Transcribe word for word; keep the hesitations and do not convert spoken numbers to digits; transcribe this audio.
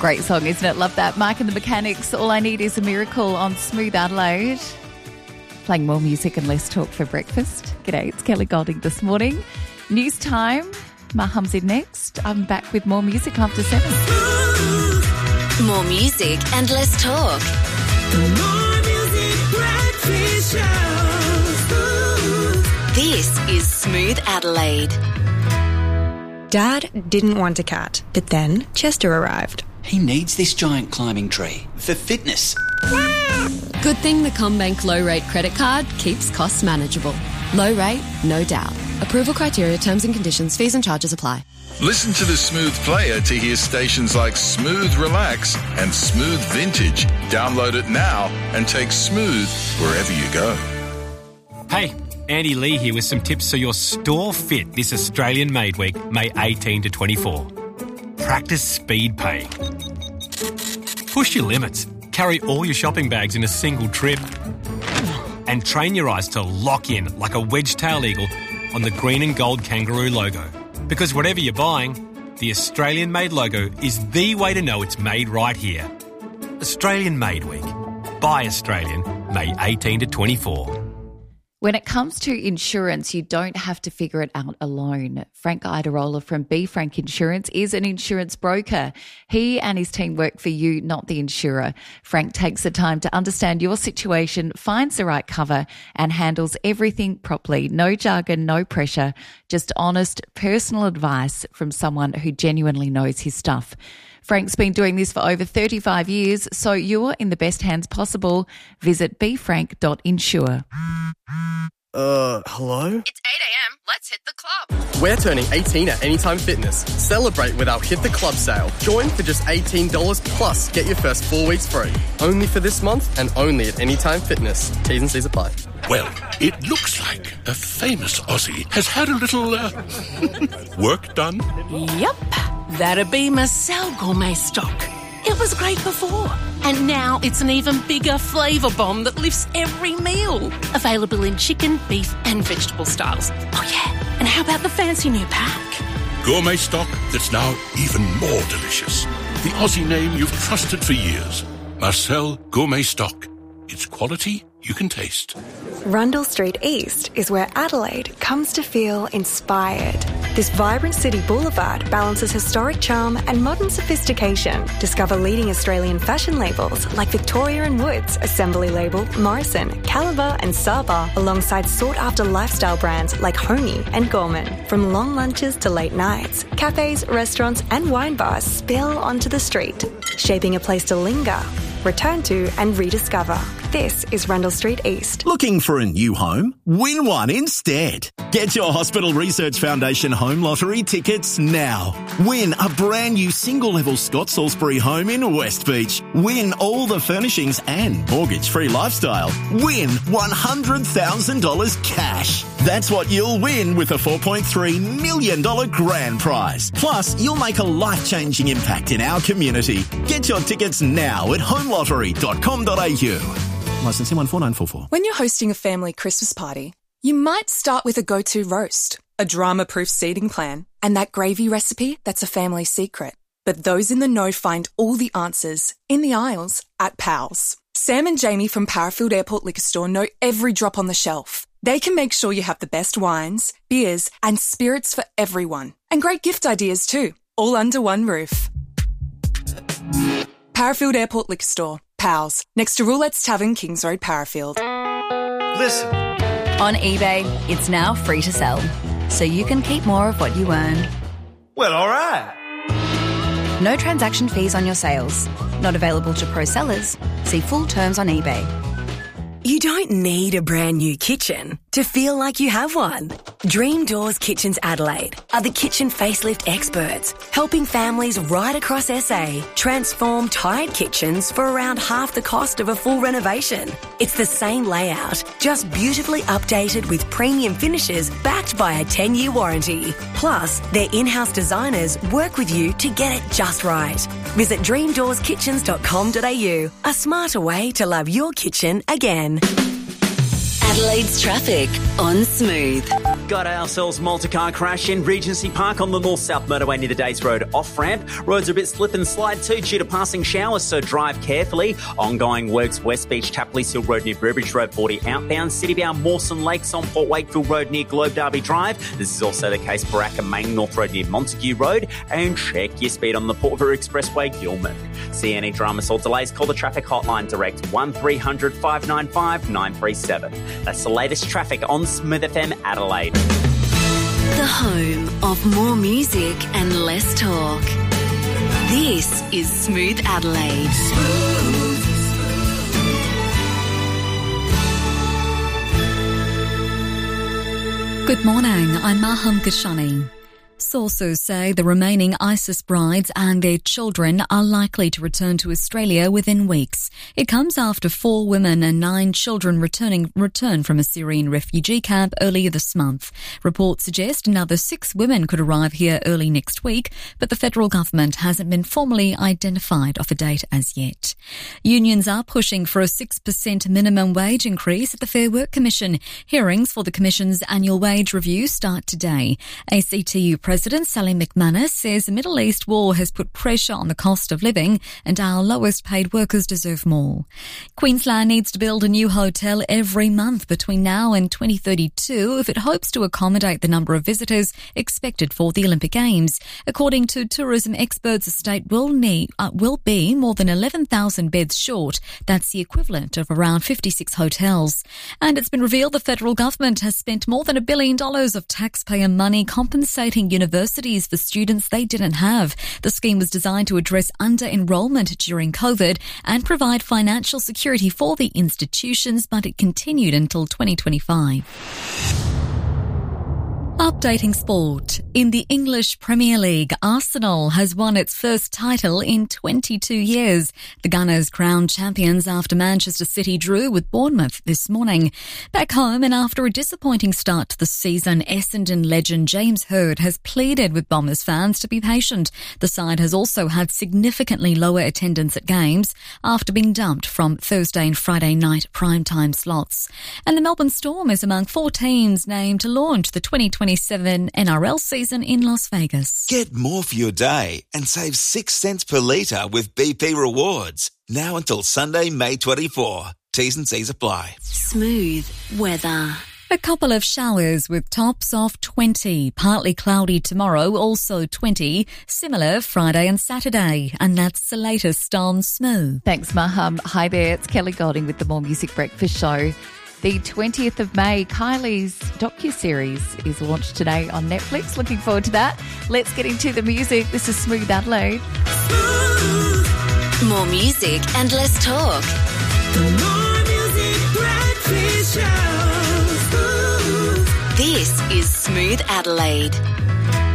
Great song, isn't it? Love that. Mark and the Mechanics, All I Need Is a Miracle on Smooth Adelaide. Playing more music and less talk for breakfast. G'day, it's Kelly Golding this morning. News time. Maham's in next. I'm back with more music after seven. More music and less talk. More music, breakfast show. This is Smooth Adelaide. Dad didn't want a cat, but then Chester arrived. He needs this giant climbing tree for fitness. Good thing the CommBank low rate credit card keeps costs manageable. Low rate, no doubt. Approval criteria, terms and conditions, fees and charges apply. Listen to the Smooth Player to hear stations like Smooth Relax and Smooth Vintage. Download it now and take Smooth wherever you go. Hey, Andy Lee here with some tips so your store fit this Australian Made Week, May eighteenth to twenty-four. Practice speed pay. Push your limits. Carry all your shopping bags in a single trip. And train your eyes to lock in like a wedge-tail eagle on the green and gold kangaroo logo. Because whatever you're buying, the Australian-made logo is the way to know it's made right here. Australian Made Week. Buy Australian, May eighteenth to twenty-four. When it comes to insurance, you don't have to figure it out alone. Frank Idarola from B. Frank Insurance is an insurance broker. He and his team work for you, not the insurer. Frank takes the time to understand your situation, finds the right cover, and handles everything properly. No jargon, no pressure, just honest, personal advice from someone who genuinely knows his stuff. Frank's been doing this for over thirty-five years, so you're in the best hands possible. Visit b frank dot insure. Uh, hello? It's eight a.m. Let's hit the club. We're turning eighteen at Anytime Fitness. Celebrate with our Hit the Club sale. Join for just eighteen dollars plus get your first four weeks free. Only for this month and only at Anytime Fitness. T's and C's apply. Well, it looks like a famous Aussie has had a little, uh, work done. Yep, that'd be Marcel Gourmet Stock. It was great before, and now it's an even bigger flavour bomb that lifts every meal. Available in chicken, beef and vegetable styles. Oh yeah, and how about the fancy new pack? Gourmet stock that's now even more delicious. The Aussie name you've trusted for years. Marcel Gourmet Stock. It's quality you can taste. Rundle Street East is where Adelaide comes to feel inspired. This vibrant city boulevard balances historic charm and modern sophistication. Discover leading Australian fashion labels like Victoria and Woods, Assembly Label, Morrison, Caliber and Saba, alongside sought-after lifestyle brands like Homey and Gorman. From long lunches to late nights, cafes, restaurants and wine bars spill onto the street, shaping a place to linger, return to and rediscover. This is Rundle Street East. Looking for a new home? Win one instead. Get your Hospital Research Foundation Home Lottery tickets now. Win a brand new single-level Scott Salisbury home in West Beach. Win all the furnishings and mortgage-free lifestyle. Win one hundred thousand dollars cash. That's what you'll win with a four point three million dollars grand prize. Plus, you'll make a life-changing impact in our community. Get your tickets now at home lottery dot com dot a u. Licensing one four nine four four. When you're hosting a family Christmas party, you might start with a go-to roast, a drama-proof seating plan, and that gravy recipe that's a family secret. But those in the know find all the answers in the aisles at Pals. Sam and Jamie from Parafield Airport Liquor Store know every drop on the shelf. They can make sure you have the best wines, beers, and spirits for everyone. And great gift ideas too, all under one roof. Parafield Airport Liquor Store. Pals, next to Roulette's Tavern, Kings Road, Parafield. Listen. On eBay, it's now free to sell, so you can keep more of what you earn. Well, all right. No transaction fees on your sales. Not available to pro sellers. See full terms on eBay. You don't need a brand new kitchen to feel like you have one. Dream Doors Kitchens Adelaide are the kitchen facelift experts, helping families right across S A transform tired kitchens for around half the cost of a full renovation. It's the same layout, just beautifully updated with premium finishes backed by a ten-year warranty. Plus, their in-house designers work with you to get it just right. Visit dream doors kitchens dot com dot a u, a smarter way to love your kitchen again. Adelaide's traffic on Smooth. got ourselves a multi-car crash in Regency Park on the north-south motorway near the Days Road off-ramp. Roads are a bit slip and slide too due to passing showers, so drive carefully. Ongoing works West Beach, Tapley's Hill Road near Burbridge Road forty outbound. City-bound Mawson Lakes on Port Wakefield Road near Globe Derby Drive. This is also the case Baraka Main North Road near Montague Road. And check your speed on the Port Vue Expressway, Gilman. See any dramas or delays, call the traffic hotline direct one three hundred five nine five nine three seven. That's the latest traffic on Smooth F M Adelaide. The home of more music and less talk. This is Smooth Adelaide. Smooth. Good morning, I'm Maham Kashani. Sources say the remaining ISIS brides and their children are likely to return to Australia within weeks. It comes after four women and nine children returning returned from a Syrian refugee camp earlier this month. Reports suggest another six women could arrive here early next week, but the federal government hasn't been formally identified of a date as yet. Unions are pushing for a six percent minimum wage increase at the Fair Work Commission. Hearings for the Commission's annual wage review start today. A C T U President Sally McManus says the Middle East war has put pressure on the cost of living and our lowest paid workers deserve more. Queensland needs to build a new hotel every month between now and twenty thirty-two if it hopes to accommodate the number of visitors expected for the Olympic Games. According to tourism experts, the state will need uh, will be more than eleven thousand beds short. That's the equivalent of around fifty-six hotels. And it's been revealed the federal government has spent more than a billion dollars of taxpayer money compensating universities for students they didn't have. The scheme was designed to address under-enrollment during COVID and provide financial security for the institutions, but it continued until twenty twenty-five. Updating sport. In the English Premier League, Arsenal has won its first title in twenty-two years. The Gunners crowned champions after Manchester City drew with Bournemouth this morning. Back home, and after a disappointing start to the season, Essendon legend James Hird has pleaded with Bombers fans to be patient. The side has also had significantly lower attendance at games after being dumped from Thursday and Friday night primetime slots. And the Melbourne Storm is among four teams named to launch the twenty twenty-seven N R L season in Las Vegas. Get more for your day and save six cents per litre with B P Rewards. Now until Sunday, May twenty-fourth. T's and C's apply. Smooth weather. A couple of showers with tops of twenty. Partly cloudy tomorrow, also twenty. Similar Friday and Saturday. And that's the latest on Smooth. Thanks, Maham. Hi there, it's Kelly Golding with the More Music Breakfast Show. The twentieth of May, Kylie's docuseries is launched today on Netflix. Looking forward to that. Let's get into the music. This is Smooth Adelaide. Smooth. More music and less talk. The More Music Breakfast Show. Smooth. This is Smooth Adelaide.